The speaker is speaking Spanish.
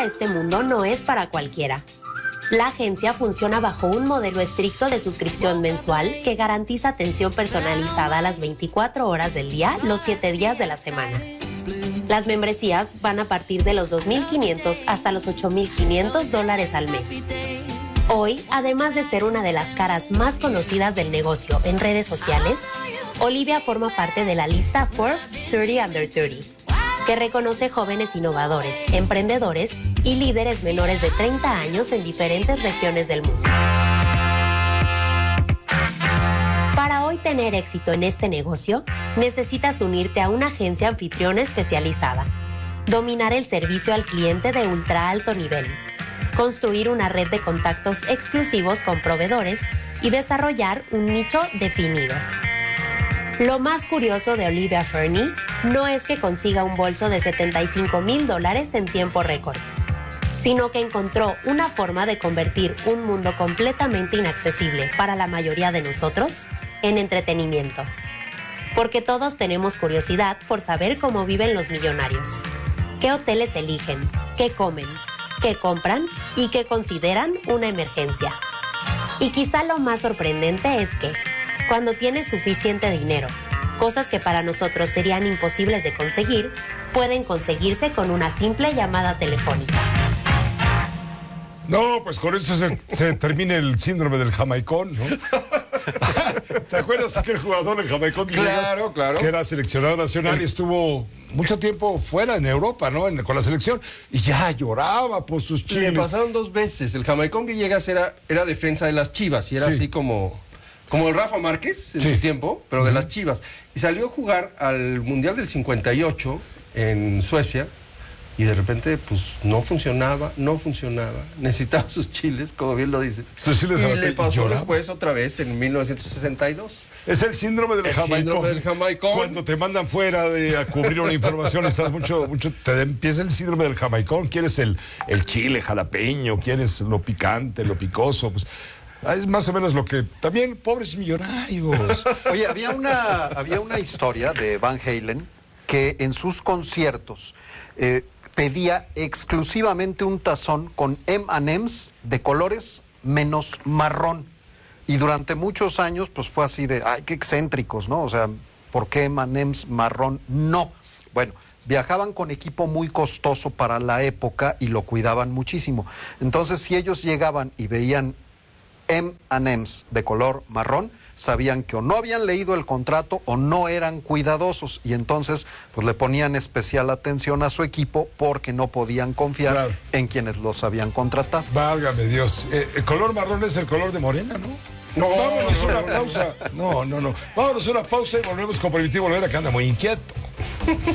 este mundo no es para cualquiera. La agencia funciona bajo un modelo estricto de suscripción mensual que garantiza atención personalizada a las 24 horas del día, los 7 días de la semana. Las membresías van a partir de los $2,500 hasta los $8,500 al mes. Hoy, además de ser una de las caras más conocidas del negocio en redes sociales, Olivia forma parte de la lista Forbes 30 Under 30, que reconoce jóvenes innovadores, emprendedores y líderes menores de 30 años en diferentes regiones del mundo. Para hoy tener éxito en este negocio, necesitas unirte a una agencia anfitriona especializada, dominar el servicio al cliente de ultra alto nivel, construir una red de contactos exclusivos con proveedores y desarrollar un nicho definido. Lo más curioso de Olivia Fernie no es que consiga un bolso de $75,000 en tiempo récord, sino que encontró una forma de convertir un mundo completamente inaccesible para la mayoría de nosotros en entretenimiento. Porque todos tenemos curiosidad por saber cómo viven los millonarios, qué hoteles eligen, qué comen, qué compran y qué consideran una emergencia. Y quizá lo más sorprendente es que, cuando tienes suficiente dinero, cosas que para nosotros serían imposibles de conseguir, pueden conseguirse con una simple llamada telefónica. No, pues con eso se termina el síndrome del jamaicón, ¿no? ¿Te acuerdas aquel jugador del Jamaicón? Claro, claro. Que era seleccionado nacional y estuvo mucho tiempo fuera en Europa, ¿no? Con la selección. Y ya lloraba por sus Chiles. Le pasaron 2 veces. El Jamaicón Villegas era defensa de las Chivas y era así como el Rafa Márquez en su tiempo, pero de las Chivas. Y salió a jugar al Mundial del 58 en Suecia. Y de repente, pues, no funcionaba. Necesitaba sus chiles, como bien lo dices. Sus chiles y le pasó después otra vez en 1962. Es el síndrome del Jamaicón. Cuando te mandan fuera a cubrir una información, estás mucho, te empieza el síndrome del Jamaicón. Quieres el chile jalapeño, quieres lo picante, lo picoso, pues... Es más o menos lo que... También, pobres millonarios. Oye, había una historia de Van Halen que en sus conciertos... pedía exclusivamente un tazón con M&M's de colores menos marrón. Y durante muchos años, pues fue así de, ay, qué excéntricos, ¿no? O sea, ¿por qué M&M's marrón? No. Bueno, viajaban con equipo muy costoso para la época y lo cuidaban muchísimo. Entonces, si ellos llegaban y veían M&M's de color marrón, sabían que o no habían leído el contrato o no eran cuidadosos y entonces pues le ponían especial atención a su equipo porque no podían confiar en quienes los habían contratado. Válgame Dios, el color marrón es el color de Morena, ¿no? No, vámonos una pausa. No. Vámonos una pausa y volvemos con Primitivo Olvera, que anda muy inquieto.